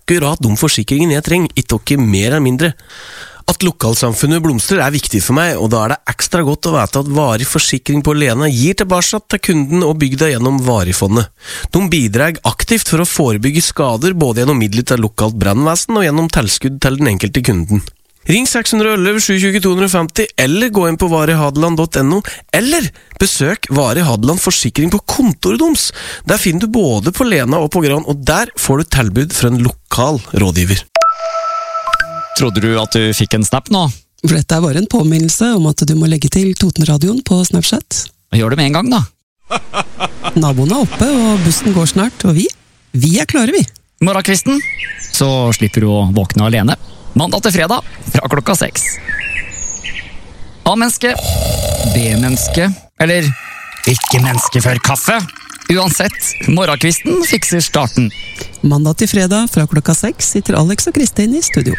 akkurat de forsikringen jeg trenger, ikke mer eller mindre. At lokalsamfunnet blomstrer viktig for meg, og da det ekstra godt å vite at varig forsikring på Lena gir tilbake til kunden og bygda gjennom Varifondet. De bidrar aktivt for å forebygge skader, både gjennom midler til lokalt brannvesen og gjennom tilskudd til den enkelte kunden. Ring 611 720 250, eller gå inn på varihadeland.no, eller besøk Vari Hadeland Forsikring på kontoret deres. Der finner du både på Lena og på Gran, og der får du tilbud fra en lokal rådgiver. Trodde du at du fikk en snap nå? For dette bare en påminnelse om at du må legge til Totenradioen på Snapchat. Gjør det med en gang da. Naboene oppe, og bussen går snart, og vi klare vi. Morgenkvisten, så slipper du å våkne alene. Mandag til fredag, fra klokka 6. A-menneske, B-menneske, eller ikke menneske før kaffe. Uansett, morgenkvisten fikser starten. Mandag til fredag, fra klokka 6, sitter Alex og Kristin i studio.